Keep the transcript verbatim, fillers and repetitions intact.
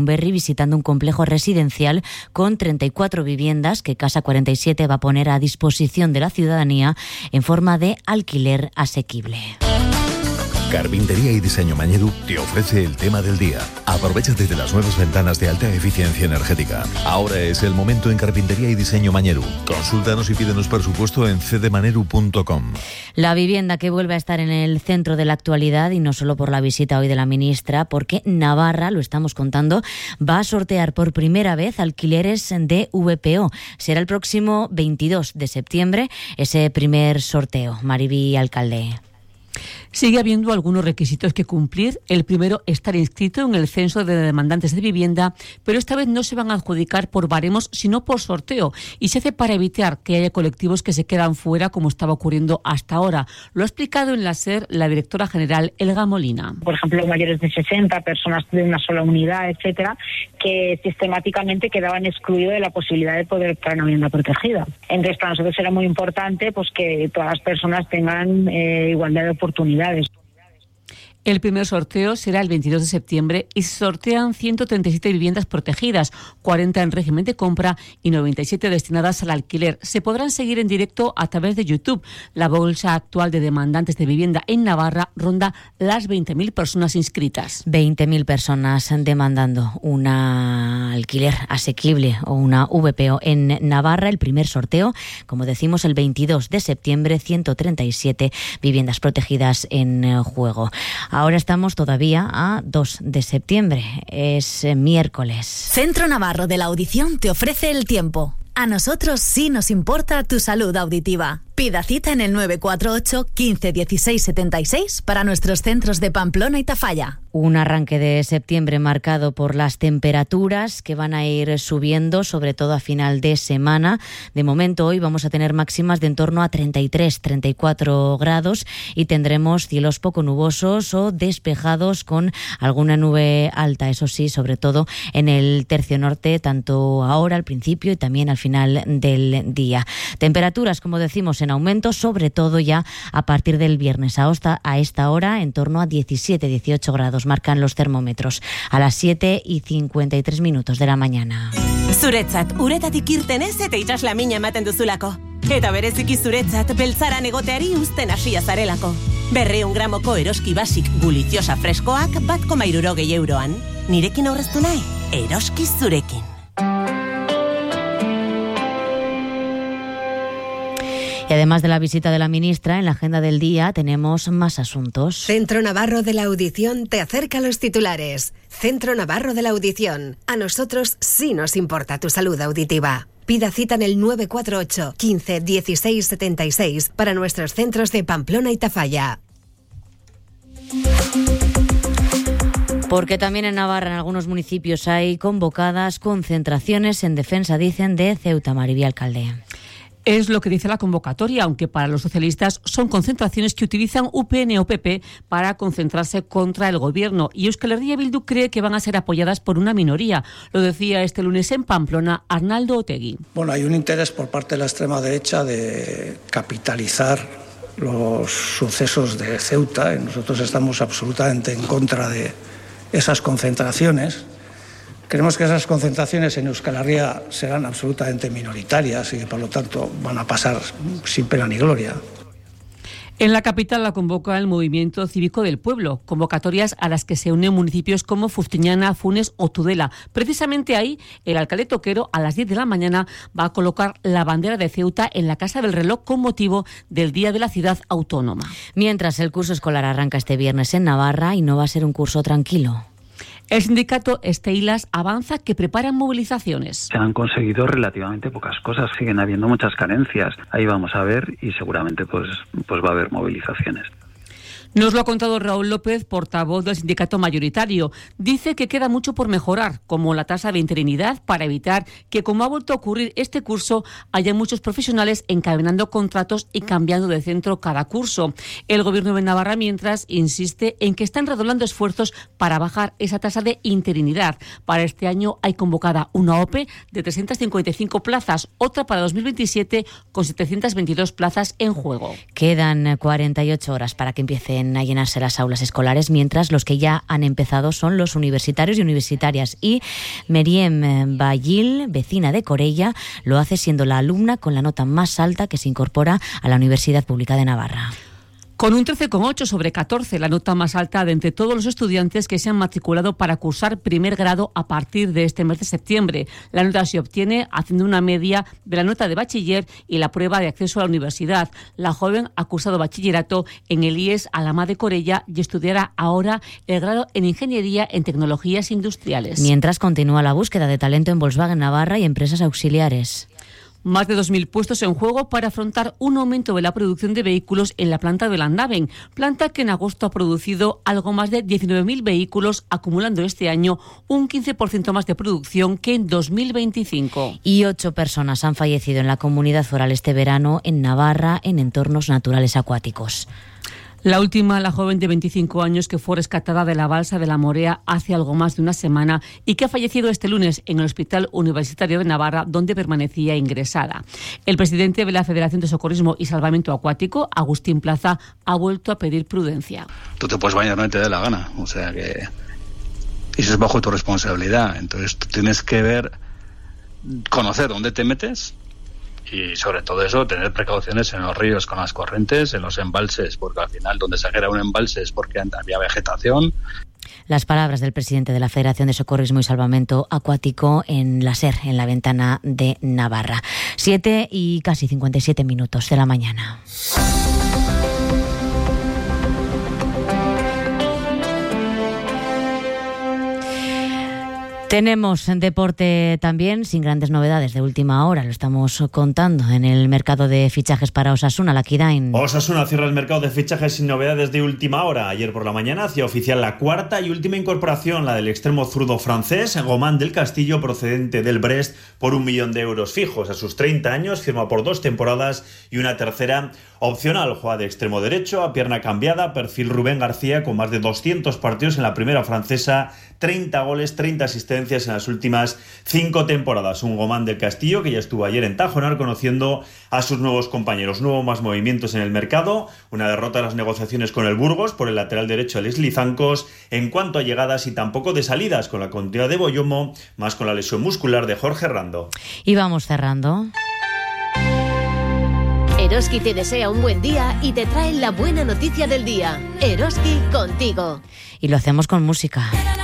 Berry visitando un complejo residencial con treinta y cuatro viviendas que Casa cuarenta y siete va a poner a disposición de la ciudadanía en forma de alquiler asequible. Carpintería y Diseño Mañedu te ofrece el tema del día. Aprovechate de las nuevas ventanas de alta eficiencia energética. Ahora es el momento en Carpintería y Diseño Mañedu. Consúltanos y pídenos presupuesto en c d maneru punto com. La vivienda que vuelve a estar en el centro de la actualidad, y no solo por la visita hoy de la ministra, porque Navarra, lo estamos contando, va a sortear por primera vez alquileres de V P O. Será el próximo veintidós de septiembre ese primer sorteo. Mariby Alcalde. Sigue habiendo algunos requisitos que cumplir. El primero, estar inscrito en el censo de demandantes de vivienda, pero esta vez no se van a adjudicar por baremos, sino por sorteo, y se hace para evitar que haya colectivos que se quedan fuera, como estaba ocurriendo hasta ahora. Lo ha explicado en la SER la directora general, Elga Molina. Por ejemplo, mayores de sesenta, personas de una sola unidad, etcétera, que sistemáticamente quedaban excluidos de la posibilidad de poder optar a una vivienda protegida. Entonces, para nosotros era muy importante pues que todas las personas tengan eh, igualdad de oportunidades. El primer sorteo será el veintidós de septiembre y se sortean ciento treinta y siete viviendas protegidas, cuarenta en régimen de compra y noventa y siete destinadas al alquiler. Se podrán seguir en directo a través de YouTube. La bolsa actual de demandantes de vivienda en Navarra ronda las veinte mil personas inscritas. veinte mil personas demandando un alquiler asequible o una V P O en Navarra. El primer sorteo, como decimos, el veintidós de septiembre, ciento treinta y siete viviendas protegidas en juego. Ahora estamos todavía a dos de septiembre, es miércoles. Centro Navarro de la Audición te ofrece el tiempo. A nosotros sí nos importa tu salud auditiva. Pida cita en el nueve cuatro ocho, quince, dieciséis, setenta y seis para nuestros centros de Pamplona y Tafalla. Un arranque de septiembre marcado por las temperaturas que van a ir subiendo, sobre todo a final de semana. De momento hoy vamos a tener máximas de en torno a treinta y tres, treinta y cuatro grados y tendremos cielos poco nubosos o despejados con alguna nube alta, eso sí, sobre todo en el tercio norte, tanto ahora al principio y también al final del día. Temperaturas, como decimos, en aumento, sobre todo ya a partir del viernes. A esta hora, en torno a diecisiete, dieciocho grados marcan los termómetros. A las siete y cincuenta y tres minutos de la mañana. Zuretzat, uretatik irtenez eta itsasla mina ematen duzulako. Eta bereziki zuretzat, beltzaran egoteari uzten hasia zarelako. Berreun gramoko eroski basik guliziosa freskoak bat koma hirurogei euroan. Nirekin aurreztu nahi? Eroski zurekin. Y además de la visita de la ministra, en la agenda del día tenemos más asuntos. Centro Navarro de la Audición te acerca a los titulares. Centro Navarro de la Audición. A nosotros sí nos importa tu salud auditiva. Pida cita en el nueve cuatro ocho, quince, dieciséis, setenta y seis para nuestros centros de Pamplona y Tafalla. Porque también en Navarra, en algunos municipios, hay convocadas concentraciones en defensa, dicen, de Ceuta. Mariby Alcalde. Es lo que dice la convocatoria, aunque para los socialistas son concentraciones que utilizan U P N o P P para concentrarse contra el gobierno. Y Euskal Herria Bildu cree que van a ser apoyadas por una minoría. Lo decía este lunes en Pamplona Arnaldo Otegi. Bueno, hay un interés por parte de la extrema derecha de capitalizar los sucesos de Ceuta. Y nosotros estamos absolutamente en contra de esas concentraciones. Creemos que esas concentraciones en Euskal Herria serán absolutamente minoritarias y que, por lo tanto, van a pasar sin pena ni gloria. En la capital la convoca el Movimiento Cívico del Pueblo, convocatorias a las que se unen municipios como Fustiñana, Funes o Tudela. Precisamente ahí, el alcalde Toquero, a las diez de la mañana, va a colocar la bandera de Ceuta en la Casa del Reloj con motivo del Día de la Ciudad Autónoma. Mientras, el curso escolar arranca este viernes en Navarra y no va a ser un curso tranquilo. El sindicato Esteilas avanza que preparan movilizaciones. Se han conseguido relativamente pocas cosas, siguen habiendo muchas carencias. Ahí vamos a ver y seguramente pues, pues va a haber movilizaciones. Nos lo ha contado Raúl López, portavoz del sindicato mayoritario. Dice que queda mucho por mejorar, como la tasa de interinidad, para evitar que, como ha vuelto a ocurrir este curso, haya muchos profesionales encadenando contratos y cambiando de centro cada curso. El Gobierno de Navarra, mientras, insiste en que están redoblando esfuerzos para bajar esa tasa de interinidad. Para este año hay convocada una O P E de trescientas cincuenta y cinco plazas, otra para dos mil veintisiete con setecientas veintidós plazas en juego. Quedan cuarenta y ocho horas para que empiece vuelven a llenarse las aulas escolares, mientras los que ya han empezado son los universitarios y universitarias. Y Meriem Bayil, vecina de Corella, lo hace siendo la alumna con la nota más alta que se incorpora a la Universidad Pública de Navarra. Con un trece coma ocho sobre catorce, la nota más alta de entre todos los estudiantes que se han matriculado para cursar primer grado a partir de este mes de septiembre. La nota se obtiene haciendo una media de la nota de bachiller y la prueba de acceso a la universidad. La joven ha cursado bachillerato en el I E S Alamá de Corella y estudiará ahora el grado en Ingeniería en Tecnologías Industriales. Mientras continúa la búsqueda de talento en Volkswagen Navarra y empresas auxiliares. Más de dos mil puestos en juego para afrontar un aumento de la producción de vehículos en la planta de Landhaben, planta que en agosto ha producido algo más de diecinueve mil vehículos, acumulando este año un quince por ciento más de producción que en dos mil veinticinco. Y ocho personas han fallecido en la comunidad foral este verano en Navarra en entornos naturales acuáticos. La última, la joven de veinticinco años que fue rescatada de la balsa de la Morea hace algo más de una semana y que ha fallecido este lunes en el Hospital Universitario de Navarra, donde permanecía ingresada. El presidente de la Federación de Socorrismo y Salvamento Acuático, Agustín Plaza, ha vuelto a pedir prudencia. Tú te puedes bañar, no te dé la gana, o sea que eso es bajo tu responsabilidad. Entonces tú tienes que ver, conocer dónde te metes. Y sobre todo eso, tener precauciones en los ríos con las corrientes, en los embalses, porque al final donde se genera un embalse es porque había vegetación. Las palabras del presidente de la Federación de Socorrismo y Salvamento Acuático en la SER, en la Ventana de Navarra. Siete y casi cincuenta y siete minutos de la mañana. Tenemos en deporte también, sin grandes novedades de última hora, lo estamos contando en el mercado de fichajes para Osasuna, la Kidain. Osasuna cierra el mercado de fichajes sin novedades de última hora. Ayer por la mañana hacía oficial la cuarta y última incorporación, la del extremo zurdo francés, Gomán del Castillo, procedente del Brest, por un millón de euros fijos. A sus treinta años firma por dos temporadas y una tercera opcional. Juega de extremo derecho, a pierna cambiada, perfil Rubén García, con más de doscientos partidos en la primera francesa, treinta goles, treinta asistencias en las últimas cinco temporadas. Un Gomán del Castillo que ya estuvo ayer en Tajonar conociendo a sus nuevos compañeros. No hubo más movimientos en el mercado, una derrota en las negociaciones con el Burgos por el lateral derecho Alex Lizancos. En cuanto a llegadas y tampoco de salidas, con la continuidad de Boyomo, más con la lesión muscular de Jorge Rando. Y vamos cerrando. Eroski te desea un buen día y te trae la buena noticia del día. Eroski contigo. Y lo hacemos con música.